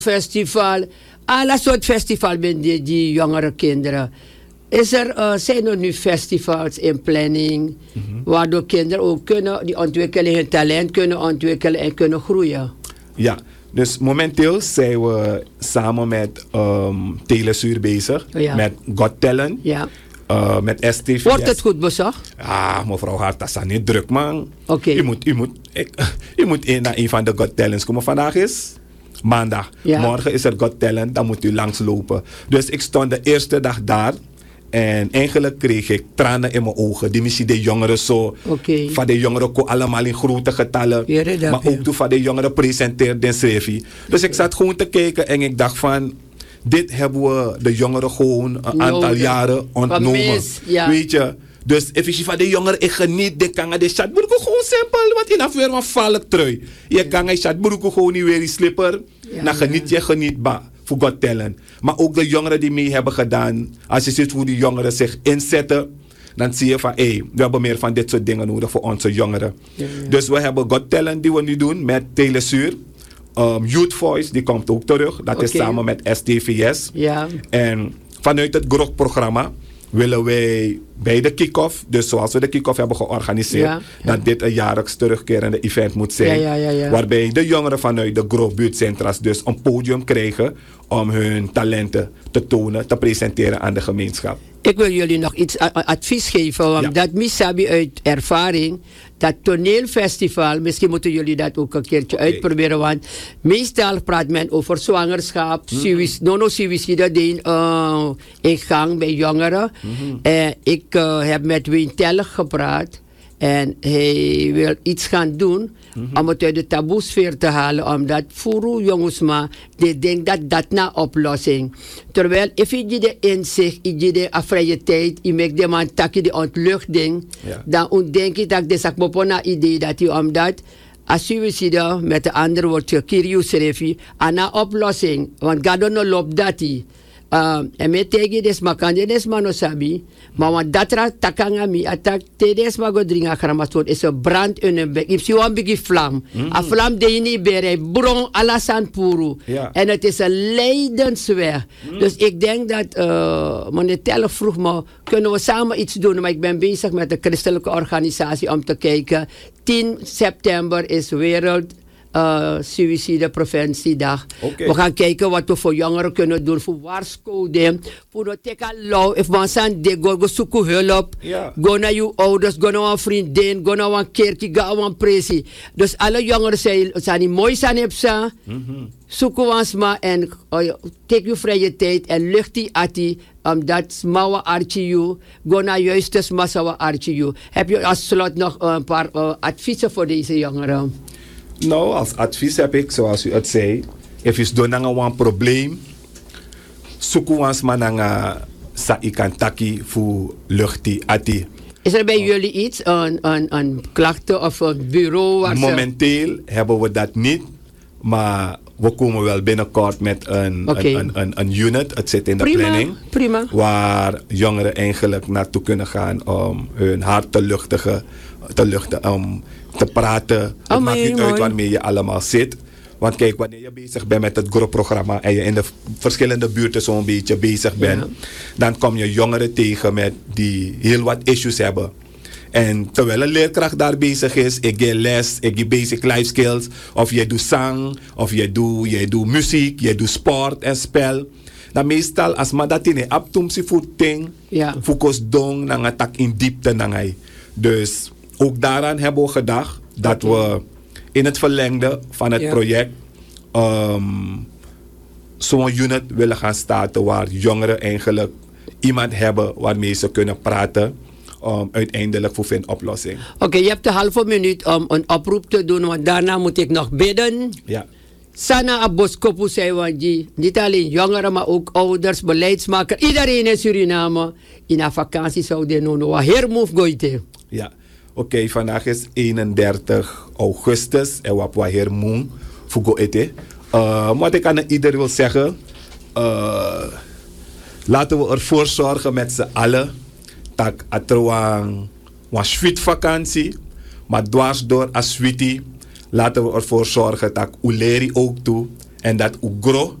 festival. Alle soort festival met die jongere kinderen. Zijn er nu festivals in planning, waardoor kinderen ook die ontwikkeling, hun talent kunnen ontwikkelen en kunnen groeien? Ja, dus momenteel zijn we samen met Telesuur bezig, met Got Talent, met STV. Wordt het goed bezocht? Ah, mevrouw Hart, dat is niet druk, man. Okay. U moet naar een van de Got Talents komen. Vandaag is maandag. Morgen is er Got Talent, dan moet u langslopen. Dus ik stond de eerste dag daar. En eigenlijk kreeg ik tranen in mijn ogen. Die missie de jongeren zo. Van de jongeren kon allemaal in grote getallen. Maar ook toen van de jongeren presenteerde en schreef. Dus ik zat gewoon te kijken en ik dacht van... Dit hebben we de jongeren gewoon een aantal jaren ontnomen. Weet je? Dus even van de jongeren, ik geniet. De kan de chatbroeken gewoon simpel. Want in afweer van valk trui. Je kan de chatbroeken gewoon niet weer die slipper. Dan geniet ba. Voor Got Talent. Maar ook de jongeren die mee hebben gedaan. Als je ziet hoe die jongeren zich inzetten. Dan zie je van, we hebben meer van dit soort dingen nodig voor onze jongeren. Dus we hebben Got Talent die we nu doen met Telesuur. Youth Voice, die komt ook terug. Dat is samen met STVS. En vanuit het GROK-programma willen wij bij de kick-off, dus zoals we de kick-off hebben georganiseerd, dat dit een jaarlijks terugkerende event moet zijn. Waarbij de jongeren vanuit de GROK-buurtcentra's dus een podium krijgen om hun talenten te tonen, te presenteren aan de gemeenschap. Ik wil jullie nog iets advies geven, want dat misabi uit ervaring, dat toneelfestival, misschien moeten jullie dat ook een keertje uitproberen, want meestal praat men over zwangerschap, suïcide in gang bij jongeren. Ik heb met Wayne Teller gepraat en hij wil iets gaan doen om het uit de taboesfeer te halen, omdat voor jongens maar die denken dat na oplossing. Terwijl if je de inzicht, je de vrije tijd, je maakt de man takje de ontluchting, dan denk ik dat deze akbopona idee dat je omdat als suïcide met de andere woord Kirius Refi aan een oplossing, want ga dan loopt dat hij. En met tegen des makande des manosabi, maar wat dat ra takanga mi attack tedes magodringa gramaton is een brand in een bek. If you bigi vlam, a vlam de niet bere bron alasan puru. En het is een lijdensweg. Dus ik denk dat meneer Teller vroeg me, kunnen we samen iets doen? Maar ik ben bezig met de christelijke organisatie om te kijken. 10 september is wereld suïcidepreventiedag. We gaan kijken wat we voor jongeren kunnen doen, voor waarschuwing, voor de tekalauw, if man san de go zoeken hulp, go naar je ouders, go naar een vriendin, go naar een kerk, ga naar een presie. Dus alle jongeren zijn niet mooi zijn hebben, zoeken we ons maar en take je vrije tijd en lucht die ati, omdat smawa archie go naar juiste smasawa archie. Heb je als slot nog een paar adviezen voor deze jongeren? Nou, als advies heb ik, zoals u het zei, if je doet een probleem, zoeken we ons maar naar sa ikantaki voor luchti ati. Is er bij jullie iets, een klachten of een bureau? Waar momenteel hebben we dat niet, maar we komen wel binnenkort met een unit, het zit in de planning, waar jongeren eigenlijk naartoe kunnen gaan om hun hart te luchten, om te praten. Het maakt niet uit waarmee je allemaal zit. Want kijk, wanneer je bezig bent met het GROK-programma en je in de verschillende buurten zo'n beetje bezig bent, dan kom je jongeren tegen met die heel wat issues hebben. En terwijl een leerkracht daar bezig is, ik geef les, ik geef basic life skills, of je doet zang, of je doet muziek, je doet sport en spel. Dan meestal, als maar dat in een abtumsi voeting, focus dong, dan een tak in diepte nangai. Dus ook daaraan hebben we gedacht dat we in het verlengde van het project zo'n unit willen gaan starten waar jongeren eigenlijk iemand hebben waarmee ze kunnen praten uiteindelijk voor een oplossing. Oké, je hebt een halve minuut om een oproep te doen, want daarna moet ik nog bidden. Sana Aboskopu zei, want niet alleen jongeren, maar ook ouders, beleidsmakers, iedereen in Suriname in een vakantie zou de nono hermove goite. Ja. Oké, vandaag is 31 augustus en we hebben hermoen voor eten. Wat ik aan iedereen wil zeggen, laten we ervoor zorgen met z'n allen dat er een sweet vakantie, maar dwars door een sweetie, laten we ervoor zorgen dat Uleri ook toe En dat ugro